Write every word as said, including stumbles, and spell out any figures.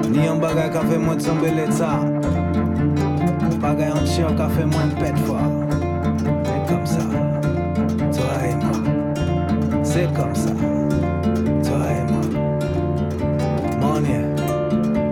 Ni yon bagay ka fe mwen tombe l'État. Bagay an chien ka fe mwen pèt fwa. C'est comme ça. Toi et moi. C'est comme ça.